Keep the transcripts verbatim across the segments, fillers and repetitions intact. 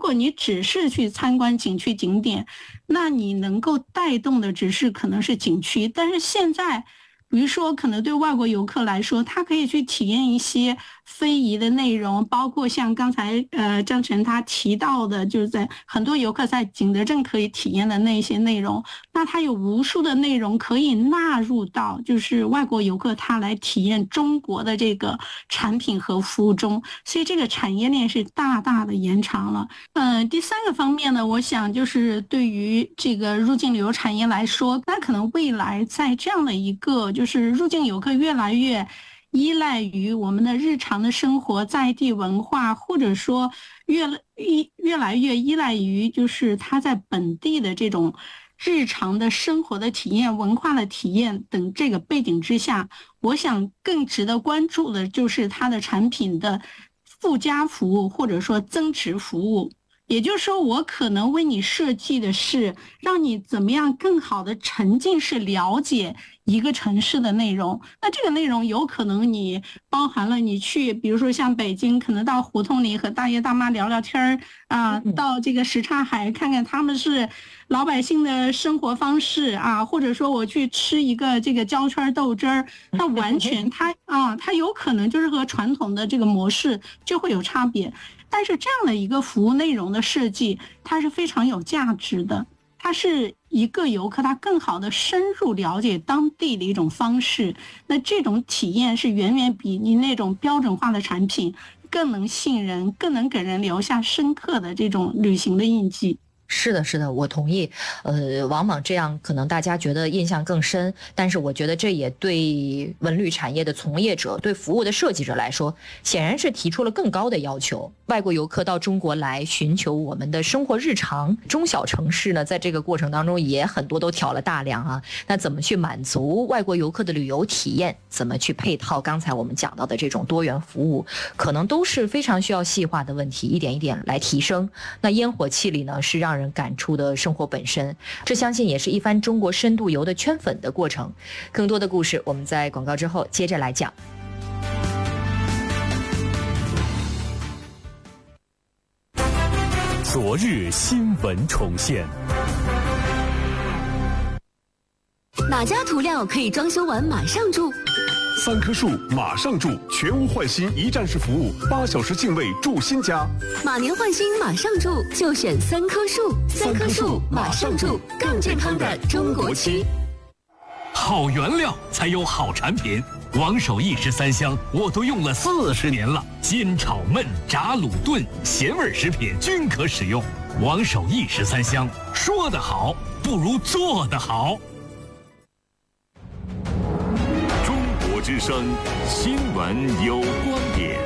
果你只是去参观景区景点，那你能够带动的只是可能是景区，但是现在比如说可能对外国游客来说，他可以去体验一些非遗的内容，包括像刚才呃张晨他提到的，就是在很多游客在景德镇可以体验的那些内容，那他有无数的内容可以纳入到就是外国游客他来体验中国的这个产品和服务中，所以这个产业链是大大的延长了。呃，第三个方面呢，我想就是对于这个入境旅游产业来说，那可能未来在这样的一个就是入境游客越来越依赖于我们的日常的生活在地文化，或者说越越越来越依赖于就是他在本地的这种日常的生活的体验、文化的体验等这个背景之下，我想更值得关注的就是它的产品的附加服务或者说增值服务。也就是说，我可能为你设计的是让你怎么样更好的沉浸式了解一个城市的内容。那这个内容有可能你包含了你去比如说像北京，可能到胡同里和大爷大妈聊聊天啊，到这个什刹海看看他们是老百姓的生活方式啊，或者说我去吃一个这个焦圈豆汁儿，那完全它啊它有可能就是和传统的这个模式就会有差别。但是这样的一个服务内容的设计，它是非常有价值的，它是一个游客他更好的深入了解当地的一种方式，那这种体验是远远比你那种标准化的产品更能信任，更能给人留下深刻的这种旅行的印记。 是的，是的，我同意。呃，往往这样可能大家觉得印象更深，但是我觉得这也对文旅产业的从业者、对服务的设计者来说，显然是提出了更高的要求。外国游客到中国来寻求我们的生活日常，中小城市呢，在这个过程当中也很多都挑了大梁啊。那怎么去满足外国游客的旅游体验？怎么去配套刚才我们讲到的这种多元服务，可能都是非常需要细化的问题，一点一点来提升。那烟火气里呢，是让人感触的生活本身，这相信也是一番中国深度游的圈粉的过程。更多的故事我们在广告之后接着来讲。 昨日新闻重现。 哪家涂料可以装修完马上住？ 三棵树马上住，全屋换新一站式服务，八小时净位住新家。 马年换新马上住，就选三棵树。三棵树马上住，更健康的中国区。 好原料才有好产品，王守义十三香我都用了四十年了，煎炒焖炸卤炖咸味食品均可使用。王守义十三香，说得好不如做得好。 中国之声新闻有观点。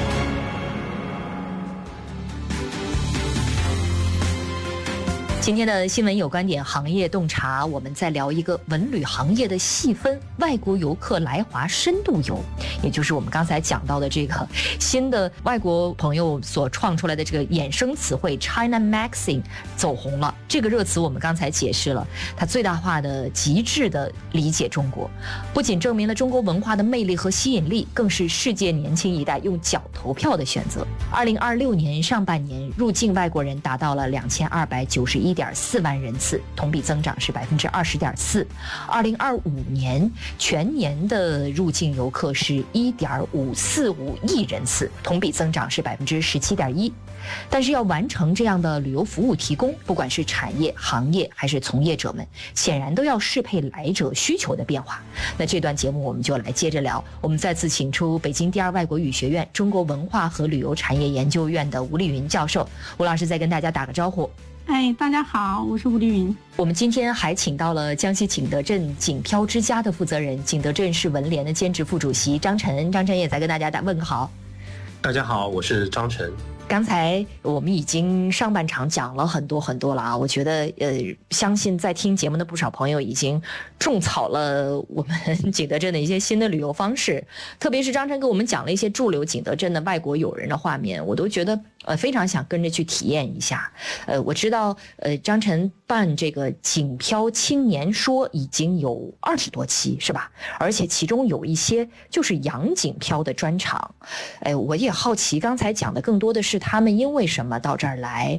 今天的新闻有观点，行业洞察，我们在聊一个文旅行业的细分，外国游客来华深度游，也就是我们刚才讲到的这个新的外国朋友所创出来的这个衍生词汇 China Maxing 走红了。这个热词我们刚才解释了，它最大化的极致的理解中国，不仅证明了中国文化的魅力和吸引力，更是世界年轻一代用脚投票的选择。二零二六年上半年入境外国人达到了两千二百九十一点四万人次，同比增长是百分之二十点四。二零二五年全年的入境游客是一点五四五亿人次，同比增长是百分之十七点一。但是要完成这样的旅游服务提供，不管是产业、行业还是从业者们，显然都要适配来者需求的变化。那这段节目我们就来接着聊。我们再次请出北京第二外国语学院中国文化和旅游产业研究院的吴丽云教授。吴老师再跟大家打个招呼。 哎，大家好，我是吴丽云。 我们今天还请到了江西景德镇景漂之家的负责人，景德镇市文联的兼职副主席张晨。张晨也在跟大家打问个好。 大家好，我是张晨。 刚才我们已经上半场讲了很多很多了啊，我觉得呃，相信在听节目的不少朋友已经种草了我们景德镇的一些新的旅游方式，特别是张晨给我们讲了一些驻留景德镇的外国友人的画面，我都觉得呃非常想跟着去体验一下。呃，我知道呃张晨办这个景漂青年说已经有二十多期是吧？而且其中有一些就是洋景漂的专场。哎，我也好奇，刚才讲的更多的是他们因为什么到这儿来，